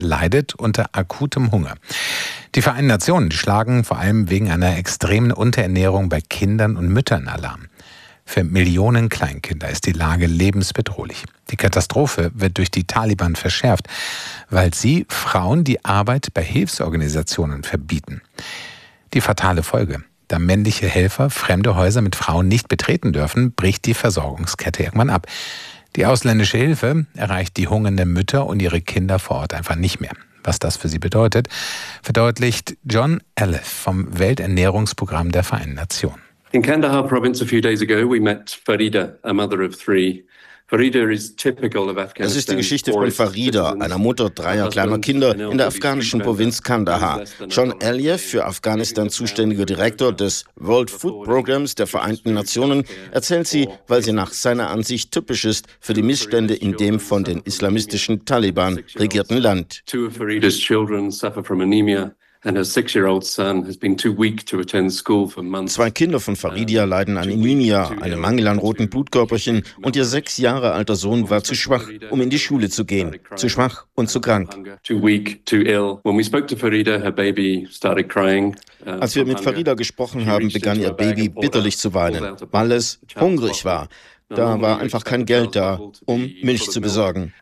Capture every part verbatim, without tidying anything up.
leidet unter akutem Hunger. Die Vereinten Nationen die schlagen vor allem wegen einer extremen Unterernährung bei Kindern und Müttern Alarm. Für Millionen Kleinkinder ist die Lage lebensbedrohlich. Die Katastrophe wird durch die Taliban verschärft, weil sie Frauen die Arbeit bei Hilfsorganisationen verbieten. Die fatale Folge: Da männliche Helfer fremde Häuser mit Frauen nicht betreten dürfen, bricht die Versorgungskette irgendwann ab. Die ausländische Hilfe erreicht die hungernden Mütter und ihre Kinder vor Ort einfach nicht mehr. Was das für sie bedeutet, verdeutlicht John Elif vom Welternährungsprogramm der Vereinten Nationen. In Kandahar province a few days ago, we met Farida, a mother of three. Farida is typical of Afghanistan. Das ist die Geschichte von Farida, einer Mutter dreier kleiner Kinder in der afghanischen Provinz Kandahar. John Elif, für Afghanistan zuständiger Direktor des World Food Programs der Vereinten Nationen, erzählt sie, weil sie nach seiner Ansicht typisch ist für die Missstände in dem von den islamistischen Taliban regierten Land. Two of Farida's children suffer from anemia. And her six-year-old son has been too weak to attend school for months. Zwei Kinder von Farida leiden an Anemia, einem Mangel an roten Blutkörperchen, und ihr sechs Jahre alter Sohn war zu schwach, um in die Schule zu gehen. Zu schwach und zu krank. Als wir mit Farida gesprochen haben, begann ihr Baby bitterlich zu weinen, weil es hungrig war. Da war einfach kein Geld da, um Milch zu besorgen.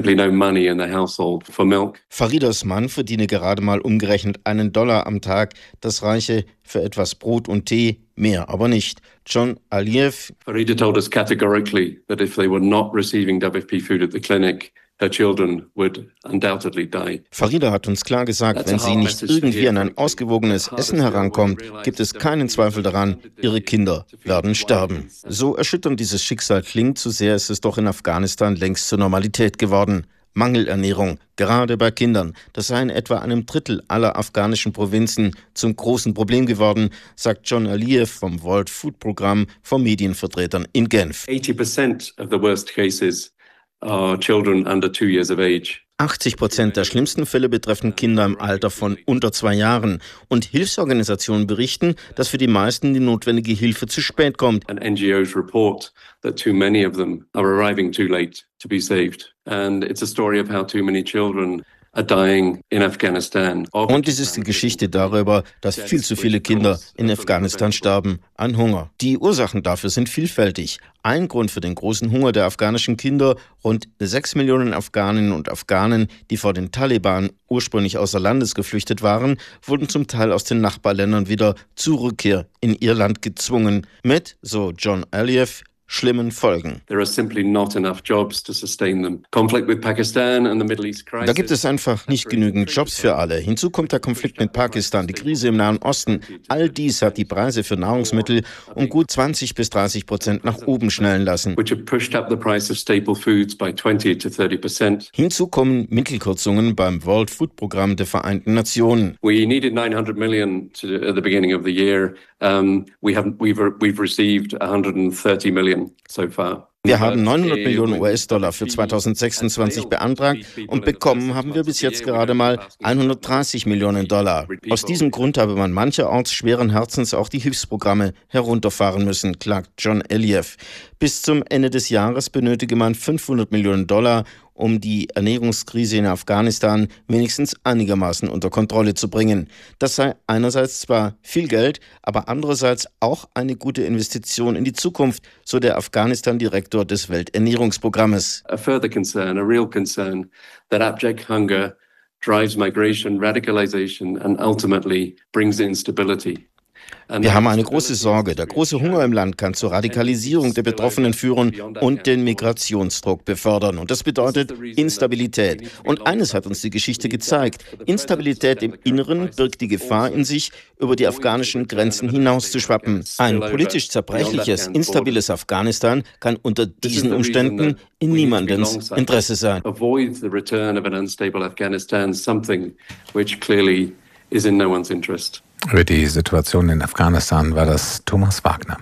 Faridas Mann verdiene gerade mal umgerechnet einen Dollar am Tag. Das reiche für etwas Brot und Tee, mehr aber nicht. John Elif. Farida told us categorically that if they were not receiving W F P food at the clinic, her children would undoubtedly die. Farida hat uns klar gesagt, wenn sie nicht irgendwie an ein ausgewogenes Essen herankommt, gibt es keinen Zweifel daran, ihre Kinder werden sterben. So erschütternd dieses Schicksal klingt, so sehr ist es doch in Afghanistan längst zur Normalität geworden. Mangelernährung, gerade bei Kindern, das sei in etwa einem Drittel aller afghanischen Provinzen zum großen Problem geworden, sagt John Elif vom World Food Programm vor Medienvertretern in Genf. eighty percent of the worst cases are children under two years of age. achtzig Prozent der schlimmsten Fälle betreffen Kinder im Alter von unter zwei Jahren. Und Hilfsorganisationen berichten, dass für die meisten die notwendige Hilfe zu spät kommt. And N G Os report that too many of them are arriving too late to be saved. And it's a story of how too many children are dying in Afghanistan. Und es ist die Geschichte darüber, dass viel zu viele Kinder in Afghanistan sterben an Hunger. Die Ursachen dafür sind vielfältig. Ein Grund für den großen Hunger der afghanischen Kinder: rund sechs Millionen Afghaninnen und Afghanen, die vor den Taliban ursprünglich außer Landes geflüchtet waren, wurden zum Teil aus den Nachbarländern wieder zur Rückkehr in ihr Land gezwungen. Mit, so John Elif, schlimmen Folgen. There are simply not enough jobs to sustain them. Conflict with Pakistan and the Middle East crisis. Da gibt es einfach nicht genügend Jobs für alle. Hinzu kommt der Konflikt mit Pakistan, die Krise im Nahen Osten. All dies hat die Preise für Nahrungsmittel um gut zwanzig bis dreißig Prozent nach oben schnellen lassen. Which have pushed up the price of staple foods by twenty to thirty percent. Hinzu kommen Mittelkürzungen beim World Food Programm der Vereinten Nationen. We needed nine hundred million to, at the beginning of the year. Um, we haven't, we've, we've received one hundred thirty million so far. Wir haben neunhundert Millionen U S-Dollar für zweitausendsechsundzwanzig beantragt und bekommen haben wir bis jetzt gerade mal hundertdreißig Millionen Dollar. Aus diesem Grund habe man mancherorts schweren Herzens auch die Hilfsprogramme herunterfahren müssen, klagt John Elif. Bis zum Ende des Jahres benötige man fünfhundert Millionen Dollar, um die Ernährungskrise in Afghanistan wenigstens einigermaßen unter Kontrolle zu bringen. Das sei einerseits zwar viel Geld, aber andererseits auch eine gute Investition in die Zukunft, so der Afghanistan-Direktor des Welternährungsprogrammes. A further concern, a real concern, that abject hunger drives migration, radicalization and ultimately brings instability. Wir haben eine große Sorge. Der große Hunger im Land kann zur Radikalisierung der Betroffenen führen und den Migrationsdruck befördern. Und das bedeutet Instabilität. Und eines hat uns die Geschichte gezeigt: Instabilität im Inneren birgt die Gefahr in sich, über die afghanischen Grenzen hinauszuschwappen. Ein politisch zerbrechliches, instabiles Afghanistan kann unter diesen Umständen in niemandens Interesse sein. Avoid the return of an unstable Afghanistan, something which clearly is in no one's interest. Über die Situation in Afghanistan war das Thomas Wagner.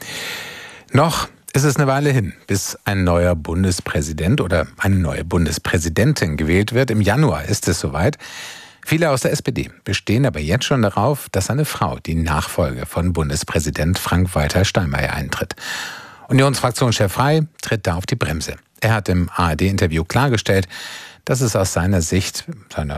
Noch ist es eine Weile hin, bis ein neuer Bundespräsident oder eine neue Bundespräsidentin gewählt wird. Im Januar ist es soweit. Viele aus der S P D bestehen aber jetzt schon darauf, dass eine Frau die Nachfolge von Bundespräsident Frank-Walter Steinmeier eintritt. Unionsfraktionschef Frey tritt da auf die Bremse. Er hat im A R D-Interview klargestellt, Das ist aus seiner Sicht, seiner